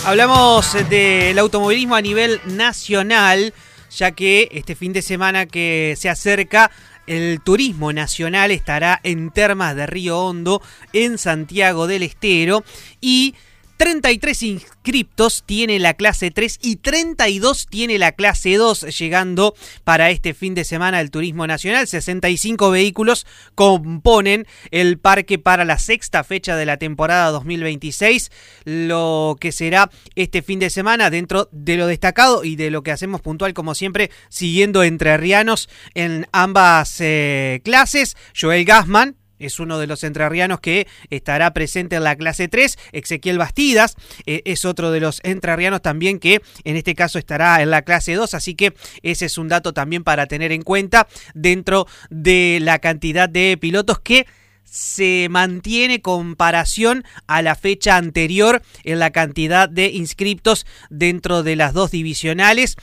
Hablamos del automovilismo a nivel nacional, ya que este fin de semana que se acerca, el turismo nacional estará en Termas de Río Hondo, en Santiago del Estero, y 33 inscriptos tiene la clase 3 y 32 tiene la clase 2, llegando para este fin de semana el turismo nacional. 65 vehículos componen el parque para la sexta fecha de la temporada 2026, lo que será este fin de semana dentro de lo destacado y de lo que hacemos puntual, como siempre, siguiendo entrerrianos en ambas clases. Joel Gassman es uno de los entrerrianos que estará presente en la clase 3. Ezequiel Bastidas es otro de los entrerrianos también que en este caso estará en la clase 2. Así que ese es un dato también para tener en cuenta dentro de la cantidad de pilotos que se mantiene comparación a la fecha anterior en la cantidad de inscriptos dentro de las dos divisionales.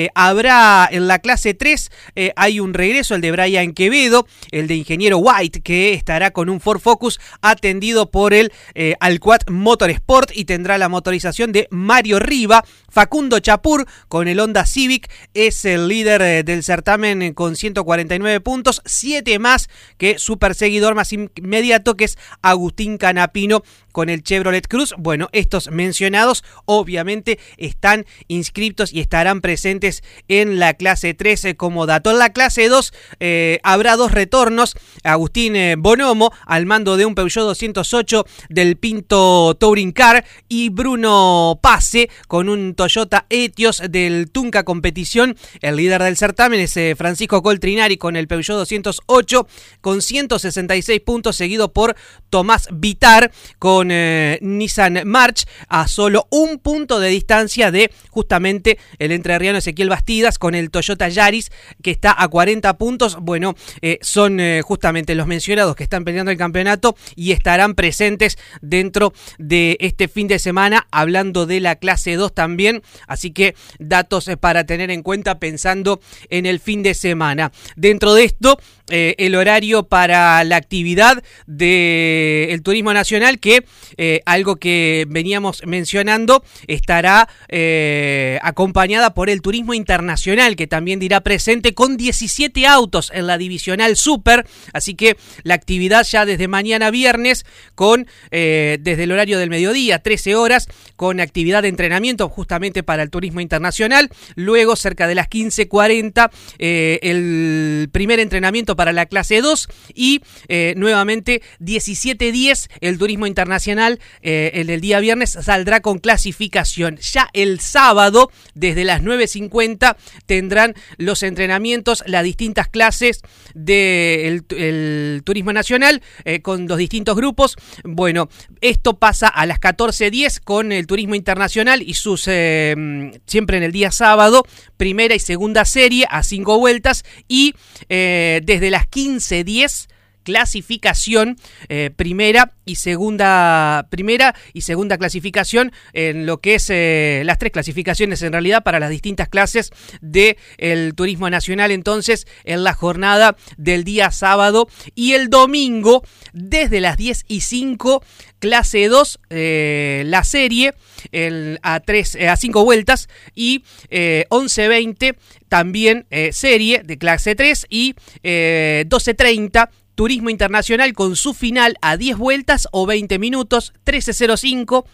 Habrá en la clase 3, hay un regreso, el de Brian Quevedo, el de Ingeniero White, que estará con un Ford Focus atendido por el Alquat Motorsport, y tendrá la motorización de Mario Riva. Facundo Chapur con el Honda Civic es el líder del certamen con 149 puntos, 7 más que su perseguidor más inmediato, que es Agustín Canapino con el Chevrolet Cruz. Bueno, estos mencionados obviamente están inscriptos y estarán presentes en la clase 3 como dato. En la clase 2 habrá dos retornos. Agustín Bonomo al mando de un Peugeot 208 del Pinto Touring Car, y Bruno Pase con un Toyota Etios del Tunca Competición. El líder del certamen es Francisco Coltrinari con el Peugeot 208 con 166 puntos, seguido por Tomás Vitar con Nissan March, a solo un punto de distancia de justamente el entrerriano Ezequiel Bastidas con el Toyota Yaris, que está a 40 puntos. Bueno, son justamente los mencionados que están peleando el campeonato y estarán presentes dentro de este fin de semana, hablando de la clase 2 también. Así que datos para tener en cuenta pensando en el fin de semana. Dentro de esto, el horario para la actividad del turismo nacional, que algo que veníamos mencionando, estará acompañada por el turismo internacional, que también dirá presente con 17 autos en la divisional Super. Así que la actividad ya desde mañana viernes, con desde el horario del mediodía, 13 horas, con actividad de entrenamiento justamente para el turismo internacional. Luego, cerca de las 15:40, el primer entrenamiento para la clase 2, y nuevamente 17:10 el turismo internacional. En el día viernes saldrá con clasificación. Ya el sábado, desde las 9:50, tendrán los entrenamientos, las distintas clases del turismo nacional, con los distintos grupos. Bueno, esto pasa a las 14:10 con el turismo internacional y sus siempre en el día sábado, primera y segunda serie a 5 vueltas, y desde las 15:10 clasificación, primera y segunda clasificación, en lo que es las tres clasificaciones en realidad para las distintas clases del turismo nacional, entonces en la jornada del día sábado. Y el domingo, desde las 10:05, clase 2, la serie a 5 vueltas, y 11:20 también serie de clase 3, y 12:30 turismo internacional con su final a 10 vueltas o 20 minutos, 13:05